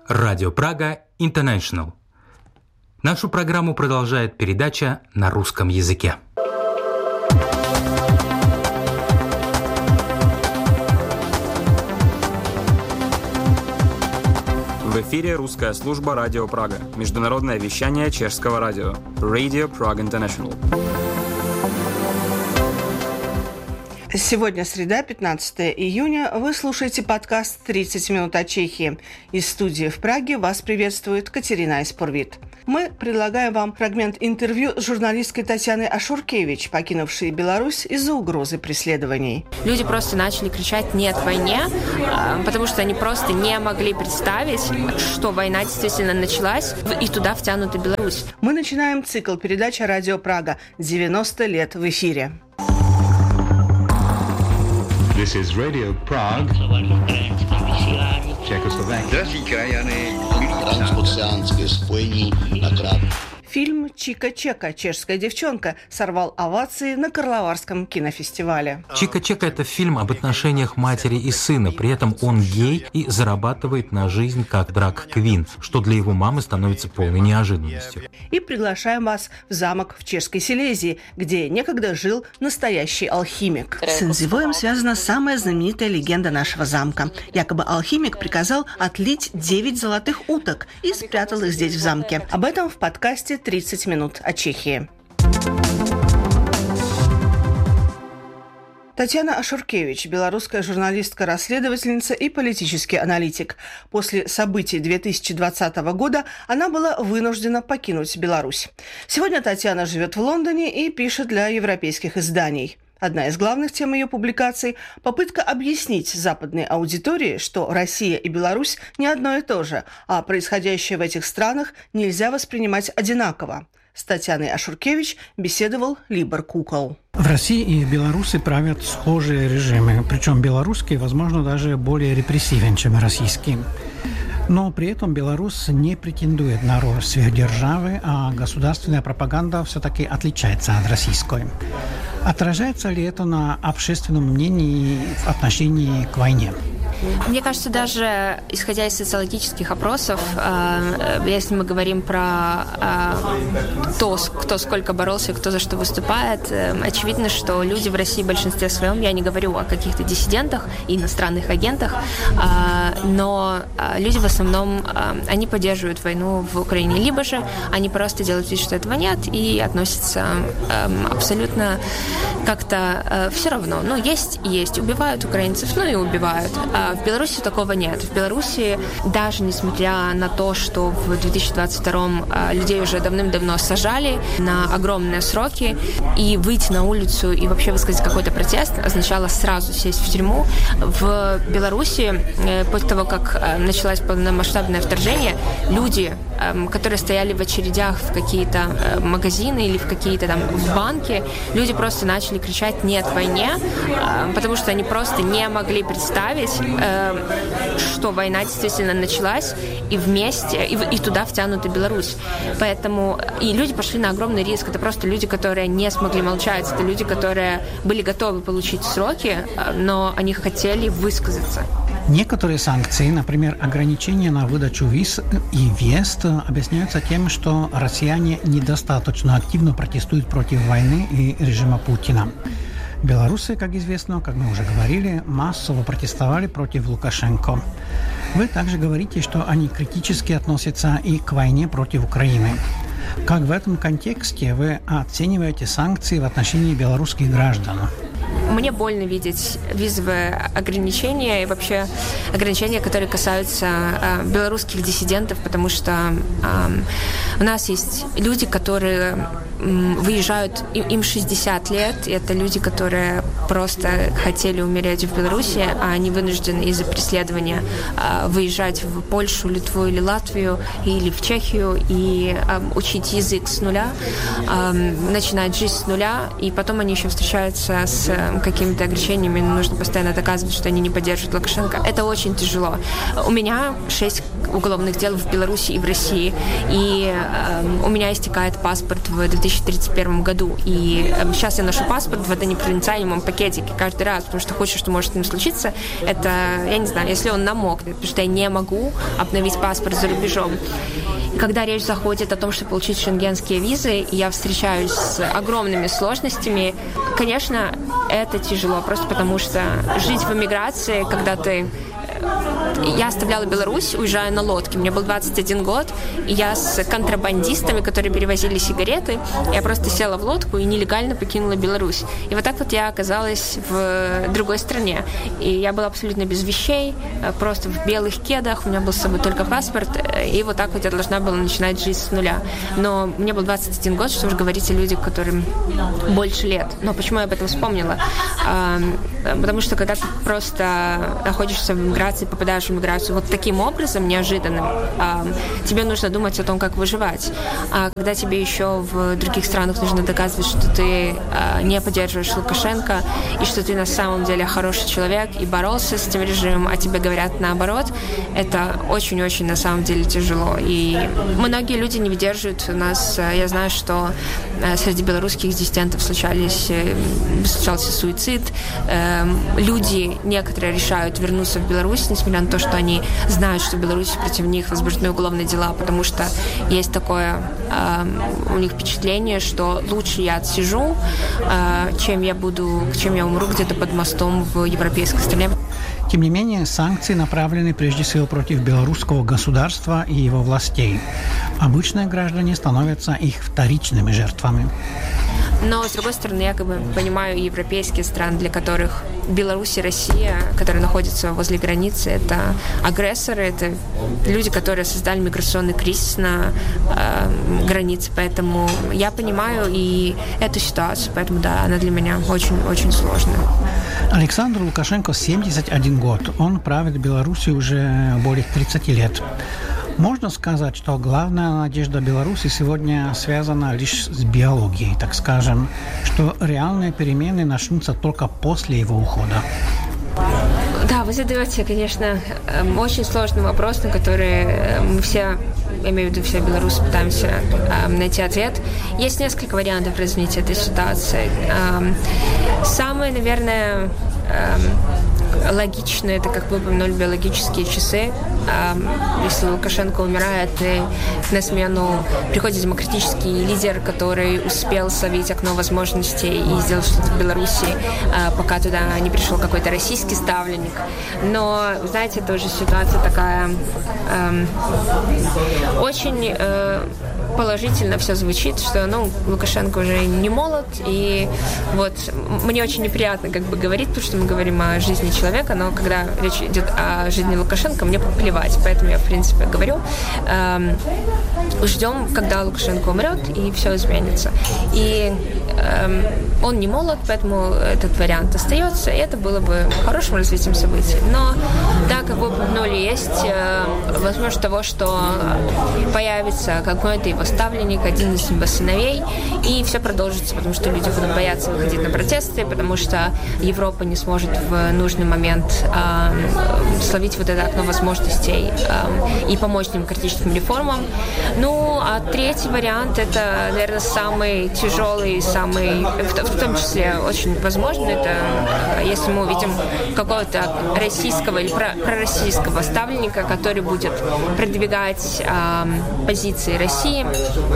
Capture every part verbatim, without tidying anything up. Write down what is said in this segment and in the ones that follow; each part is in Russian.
Радио Прага International. Нашу программу продолжает передача на русском языке. В эфире русская служба Радио Прага. Международное вещание чешского радио. Radio Prague International. Сегодня среда, пятнадцатое июня. Вы слушаете подкаст «тридцать минут от Чехии». Из студии в Праге вас приветствует Катерина Испорвит. Мы предлагаем вам фрагмент интервью с журналисткой Татьяной Ашуркевич, покинувшей Беларусь из-за угрозы преследований. Люди просто начали кричать «нет войне», потому что они просто не могли представить, что война действительно началась, и туда втянута Беларусь. Мы начинаем цикл передач «Радио Прага. девяносто лет в эфире». This is Radio Prague, Czechoslovakia. Drazí krajany, milí transoceánské spojení na krát. Фильм «Чика-чека. Чешская девчонка» сорвал овации на Карловарском кинофестивале. «Чика-чека» — это фильм об отношениях матери и сына. При этом он гей и зарабатывает на жизнь как драг-квин, что для его мамы становится полной неожиданностью. И приглашаем вас в замок в Чешской Силезии, где некогда жил настоящий алхимик. С Инзивоем связана самая знаменитая легенда нашего замка. Якобы алхимик приказал отлить девять золотых уток и спрятал их здесь в замке. Об этом в подкасте «тридцать минут от Чехии». Татьяна Ашуркевич, белорусская журналистка-расследовательница и политический аналитик. После событий две тысячи двадцатого года она была вынуждена покинуть Беларусь. Сегодня Татьяна живет в Лондоне и пишет для европейских изданий. Одна из главных тем ее публикаций – попытка объяснить западной аудитории, что Россия и Беларусь не одно и то же, а происходящее в этих странах нельзя воспринимать одинаково. С Татьяной Ашуркевич беседовал Либор Кукол. В России и в Беларуси правят схожие режимы, причем белорусский, возможно, даже более репрессивен, чем российский. Но при этом Беларусь не претендует на роль сверхдержавы, а государственная пропаганда все-таки отличается от российской. Отражается ли это на общественном мнении в отношении к войне? Мне кажется, даже исходя из социологических опросов, э, если мы говорим про э, то, кто сколько боролся, кто за что выступает, э, очевидно, что люди в России в большинстве своем, я не говорю о каких-то диссидентах и иностранных агентах, э, но э, люди в основном, э, они поддерживают войну в Украине, либо же они просто делают вид, что этого нет, и относятся э, абсолютно как-то э, все равно. Ну, есть и есть. Убивают украинцев, ну и убивают. В Беларуси такого нет. В Беларуси, даже несмотря на то, что в две тысячи двадцать втором людей уже давным-давно сажали на огромные сроки, и выйти на улицу и вообще высказать какой-то протест означало сразу сесть в тюрьму. В Беларуси, после того, как началось полномасштабное вторжение, люди, которые стояли в очередях в какие-то магазины или в какие-то там в банки, люди просто начали кричать «нет войне», потому что они просто не могли представить, что война действительно началась, и вместе, и, и туда втянута Беларусь. Поэтому и люди пошли на огромный риск. Это просто люди, которые не смогли молчать. Это люди, которые были готовы получить сроки, но они хотели высказаться. Некоторые санкции, например, ограничения на выдачу виз и въезд, объясняются тем, что россияне недостаточно активно протестуют против войны и режима Путина. Белорусы, как известно, как мы уже говорили, массово протестовали против Лукашенко. Вы также говорите, что они критически относятся и к войне против Украины. Как в этом контексте вы оцениваете санкции в отношении белорусских граждан? Мне больно видеть визовые ограничения и вообще ограничения, которые касаются э, белорусских диссидентов, потому что э, у нас есть люди, которые э, выезжают, им, им шестьдесят лет, и это люди, которые просто хотели умереть в Беларуси, а они вынуждены из-за преследования э, выезжать в Польшу, Литву или Латвию, или в Чехию и э, учить язык с нуля, э, начинать жизнь с нуля, и потом они еще встречаются с какими-то ограничениями, нужно постоянно доказывать, что они не поддерживают Лукашенко. Это очень тяжело. У меня шесть уголовных дел в Беларуси и в России, и э, у меня истекает паспорт в две тысячи тридцать первом году, и э, сейчас я ношу паспорт в водонепроницаемом пакетики каждый раз, потому что худшее, что может с ним случиться, это, я не знаю, если он намокнет, потому что я не могу обновить паспорт за рубежом. И когда речь заходит о том, чтобы получить шенгенские визы, и я встречаюсь с огромными сложностями, конечно, это тяжело, просто потому что жить в эмиграции, когда ты... Я оставляла Беларусь, уезжая на лодке. Мне был двадцать один год, и я с контрабандистами, которые перевозили сигареты, я просто села в лодку и нелегально покинула Беларусь. И вот так вот я оказалась в другой стране. И я была абсолютно без вещей, просто в белых кедах, у меня был с собой только паспорт, и вот так вот я должна была начинать жизнь с нуля. Но мне был двадцать один год, что уж говорить о людях, которым больше лет. Но почему я об этом вспомнила? Потому что когда ты просто находишься в эмиграции, попадаешь в эмиграцию вот таким образом, неожиданным, тебе нужно думать о том, как выживать. А когда тебе еще в других странах нужно доказывать, что ты не поддерживаешь Лукашенко, и что ты на самом деле хороший человек и боролся с этим режимом, а тебе говорят наоборот, это очень-очень на самом деле тяжело. И многие люди не выдерживают. У нас, я знаю, что среди белорусских диссидентов случались, случался суицид. Люди, некоторые решают вернуться в Беларусь, несмотря на то, что они знают, что в Беларуси против них возбуждены уголовные дела, потому что есть такое у них впечатление, что лучше я отсижу, чем я буду, чем я умру где-то под мостом в европейской стране. Тем не менее, санкции направлены прежде всего против белорусского государства и его властей. Обычные граждане становятся их вторичными жертвами. Но, с другой стороны, я как бы понимаю европейские страны, для которых Беларусь и Россия, которые находятся возле границы, это агрессоры, это люди, которые создали миграционный кризис на э, границе. Поэтому я понимаю и эту ситуацию, поэтому, да, она для меня очень-очень сложная. Александр Лукашенко семьдесят один год. Он правит Беларусью уже более тридцати лет. Можно сказать, что главная надежда Беларуси сегодня связана лишь с биологией, так скажем, что реальные перемены начнутся только после его ухода. Да, вы задаете, конечно, очень сложный вопрос, на который мы все, я имею в виду все белорусы, пытаемся найти ответ. Есть несколько вариантов развития этой ситуации. Самое, наверное, логично, это, как вы упомянули, биологические часы. Если Лукашенко умирает, и на смену приходит демократический лидер, который успел словить окно возможностей и сделать что-то в Беларуси, пока туда не пришел какой-то российский ставленник. Но, знаете, это уже ситуация такая э, очень э, положительно все звучит, что, ну, Лукашенко уже не молод, и вот мне очень неприятно как бы говорить, потому что мы говорим о жизни человека, но когда речь идет о жизни Лукашенко, мне плевать, поэтому я, в принципе, говорю, эм, ждем, когда Лукашенко умрет, и все изменится. И эм, он не молод, поэтому этот вариант остается, и это было бы хорошим развитием событий. Но, да, как вы упомянули, есть э, возможность того, что появится какой-то его ставленник, один из его сыновей, и все продолжится, потому что люди будут бояться выходить на протесты, потому что Европа не сможет в нужный момент э, словить вот это окно возможностей э, и помочь демократическим реформам. Ну, а третий вариант, это, наверное, самый тяжелый, самый, в, в том числе очень возможно, это если мы увидим какого-то российского или про, пророссийского ставленника, который будет продвигать э, позиции России,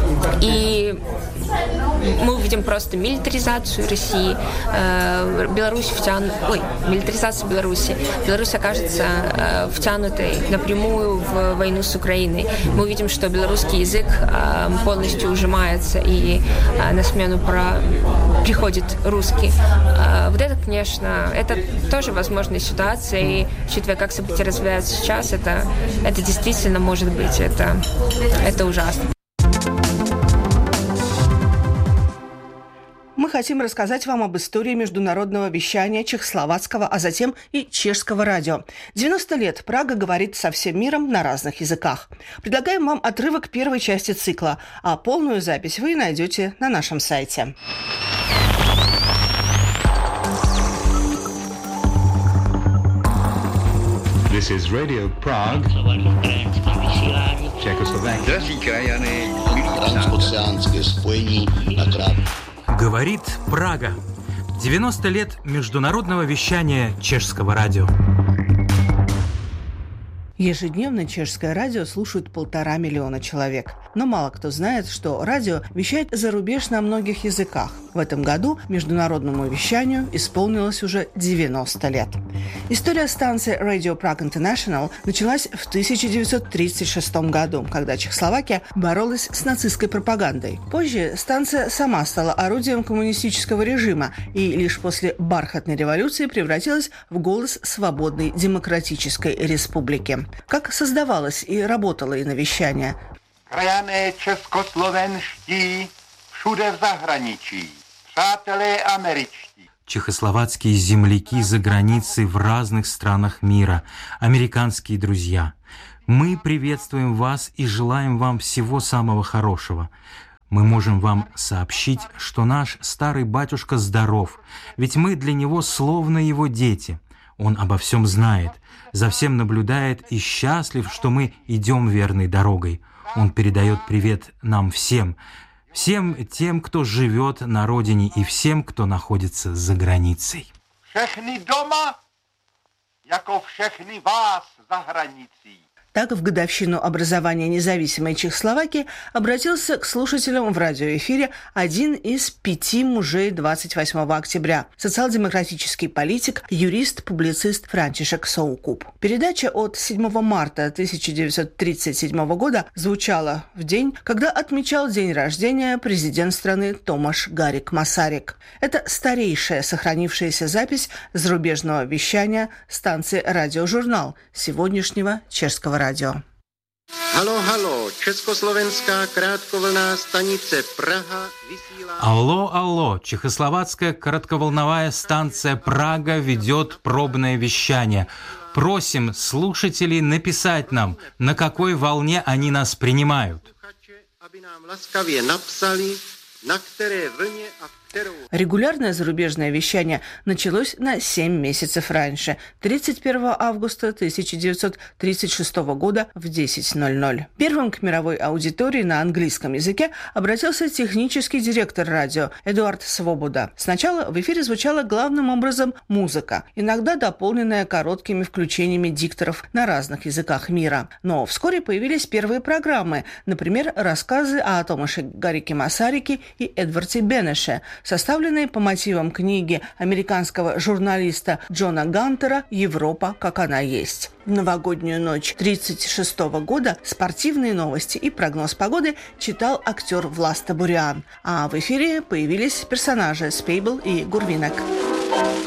и мы увидим просто милитаризацию России, э, Беларусь втянут, ой, милитаризацию Беларуси. Беларусь окажется э, втянутой напрямую в войну с Украиной. Мы увидим, что белорусский язык э, полностью ужимается, и э, на смену про... приходит русский. Э, вот это, конечно, это тоже возможная ситуация, и учитывая, как события развиваются сейчас, это, это действительно может быть, это, это ужасно. Мы хотим рассказать вам об истории международного вещания чехословацкого, а затем и чешского радио. девяносто лет Прага говорит со всем миром на разных языках. Предлагаем вам отрывок первой части цикла, а полную запись вы найдете на нашем сайте. This is Radio Prague, Czechoslovakia. Drazí krajany, milí transoceánské spojení na krátko. Говорит Прага. девяносто лет международного вещания Чешского радио. Ежедневно чешское радио слушают полтора миллиона человек. Но мало кто знает, что радио вещает за рубеж на многих языках. В этом году международному вещанию исполнилось уже девяносто лет. История станции Radio Prague International началась в тысяча девятьсот тридцать шестом году, когда Чехословакия боролась с нацистской пропагандой. Позже станция сама стала орудием коммунистического режима и лишь после бархатной революции превратилась в голос свободной демократической республики. Как создавалось и работало иновещание? Krajané českoslovenští všude v zahraničí, přátelé američtí. Чехословацкие земляки за границей в разных странах мира, американские друзья. Мы приветствуем вас и желаем вам всего самого хорошего. Мы можем вам сообщить, что наш старый батюшка здоров, ведь мы для него словно его дети. Он обо всем знает, за всем наблюдает и счастлив, что мы идем верной дорогой. Он передает привет нам всем, всем тем, кто живет на родине, и всем, кто находится за границей. Všechny doma, jako všechny vás za hranicí. Так, в годовщину образования независимой Чехословакии обратился к слушателям в радиоэфире один из пяти мужей двадцать восьмого октября – социал-демократический политик, юрист, публицист Франчишек Соукуб. Передача от седьмого марта тысяча девятьсот тридцать седьмого года звучала в день, когда отмечал день рождения президент страны Томаш Гарик Масарик. Это старейшая сохранившаяся запись зарубежного вещания станции «Радиожурнал» сегодняшнего чешского радио. Halo, halo, československá krátkovlná stanice Praha vysílá... Алло, алло, чехословацкая коротковолновая станция Прага ведет пробное вещание. Просим слушателей написать нам, на какой волне они нас принимают. Aby nám laskavě napsali, na které vlně a v kterou... Регулярное зарубежное вещание началось на семь месяцев раньше, тридцать первого августа тысяча девятьсот тридцать шестого года в десять ноль ноль. Первым к мировой аудитории на английском языке обратился технический директор радио Эдуард Свобода. Сначала в эфире звучала главным образом музыка, иногда дополненная короткими включениями дикторов на разных языках мира. Но вскоре появились первые программы, например, рассказы о Томаше Гарике Масарике и Эдварде Бенеше, составленные по мотивам книги американского журналиста Джона Гантера «Европа, как она есть». В новогоднюю ночь тридцать шестого года спортивные новости и прогноз погоды читал актер Влас Табурян, а в эфире появились персонажи Спейбл и Гурвинек.